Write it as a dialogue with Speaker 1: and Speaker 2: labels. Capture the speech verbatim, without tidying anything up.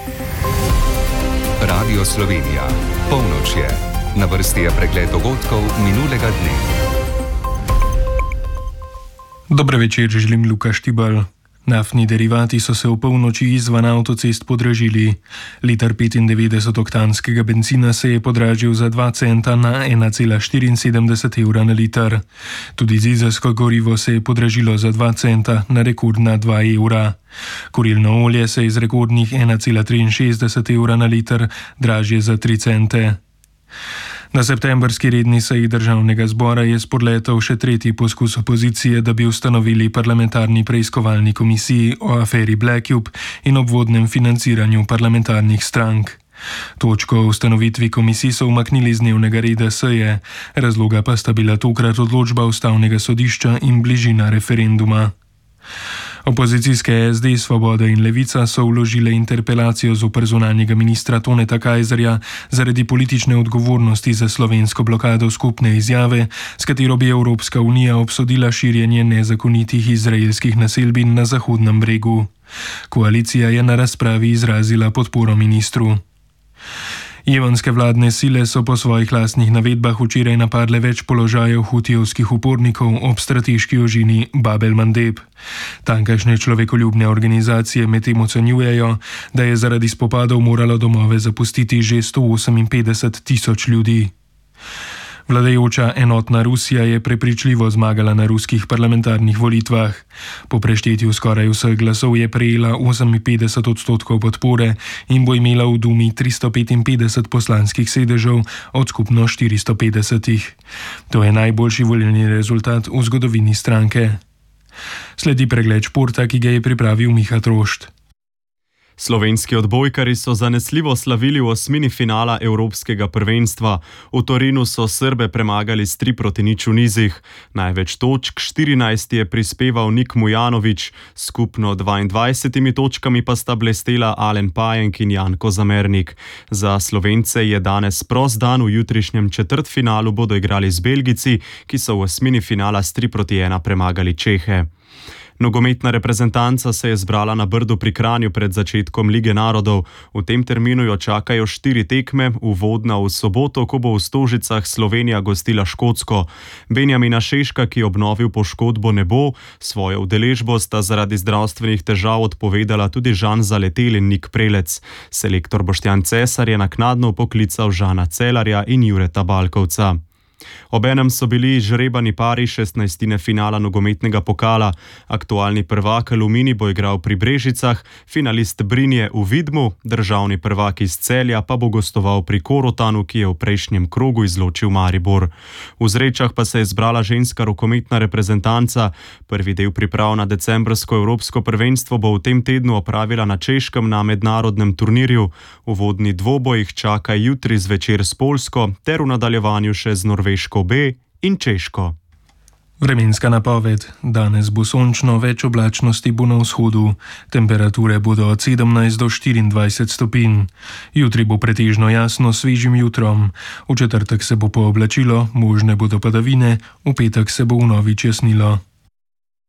Speaker 1: Radio Slovenija. Polnoč je. Na vrsti je pregled dogodkov minulega dne.
Speaker 2: Dober večer, želim Luka Štibal. Naftni derivati so se v polnoči izvan avtocest podražili. Liter petindevetdesetoktanskega bencina se je podražil za dva centa na ena cela štiriinsedemdeset evra na liter. Tudi dizelsko gorivo se je podražilo za dva centa na rekordna dva evra. Kurilno olje se je iz rekordnih ena cela triinšestdeset evra na liter dražje za tri cente. Na septembrski redni seji državnega zbora je spodletel še tretji poskus opozicije, da bi ustanovili parlamentarni preiskovalni komisiji o aferi Blackcube in obvodnem financiranju parlamentarnih strank. Točko o ustanovitvi komisij so umaknili z dnevnega reda seje, razloga pa sta bila tokrat odločba ustavnega sodišča in bližina referenduma. Opozicijske S D, Svoboda in Levica so vložile interpelacijo zoper zunanjega ministra Toneta Kajzerja zaradi politične odgovornosti za slovensko blokado skupne izjave, s katero bi Evropska unija obsodila širjenje nezakonitih izraelskih naselbin na Zahodnem bregu. Koalicija je na razpravi izrazila podporo ministru. Jemenske vladne sile so po svojih lastnih navedbah včeraj napadle več položajev hutijevskih upornikov ob strateški ožini Bab el-Mandeb. Tamkajšnje človekoljubne organizacije medtem ocenjujejo, da je zaradi spopadov moralo domove zapustiti že sto oseminpetdeset tisoč ljudi. Vladajoča enotna Rusija je prepričljivo zmagala na ruskih parlamentarnih volitvah. Po preštetju skoraj vseh glasov je prejela oseminpetdeset odstotkov podpore in bo imela v Dumi tristo petinpetdeset poslanskih sedežev od skupno štiristo petdesetih. To je najboljši volilni rezultat v zgodovini stranke. Sledi pregled športa, ki ga je pripravil Miha Trošt.
Speaker 3: Slovenski odbojkarji so zanesljivo slavili v osmini finala Evropskega prvenstva. V Torinu so Srbe premagali s tri proti nič v nizih. Največ točk, štirinajst, je prispeval Nik Mujanović, skupno dvaindvajsetimi točkami pa sta blestela Alen Pajenk in Janko Zamernik. Za Slovence je danes prost dan, v jutrišnjem četrtfinalu bodo igrali z Belgijci, ki so v osmini finala s tri proti ena premagali Čehe. Nogometna reprezentanca se je zbrala na Brdu pri Kranju pred začetkom Lige narodov. V tem terminu jo čakajo štiri tekme, uvodna v soboto, ko bo v Stožicah Slovenija gostila Škotsko. Benjamina Šeška, ki obnovil poškodbo ne bo, svojo udeležbo sta zaradi zdravstvenih težav odpovedala tudi Žan Zaletel in Nik Prelec. Selektor Boštjan Cesar je naknadno poklical Žana Celarja in Jureta Balkovca. Obenem so bili žrebani pari šestnajstine finala nogometnega pokala. Aktualni prvak Aluminij bo igral pri Brežicah, finalist Brinje v Vidmu, državni prvak iz Celja pa bo gostoval pri Korotanu, ki je v prejšnjem krogu izločil Maribor. V Zrečah pa se je zbrala ženska rokometna reprezentanca. Prvi del priprav na decembrsko evropsko prvenstvo bo v tem tednu opravila na Češkem na mednarodnem turnirju. Uvodni dvoboj jih čaka jutri zvečer s Poljsko ter v nadaljevanju še z Norveško B in Češko.
Speaker 2: Vremenska napoved. Danes bo sončno, več oblačnosti bo na vzhodu. Temperature bodo od sedemnajst do štiriindvajset stopinj. Jutri bo pretežno jasno s svežim jutrom. V četrtek se bo pooblačilo, možne bodo padavine, v petek se bo vnovič jasnilo.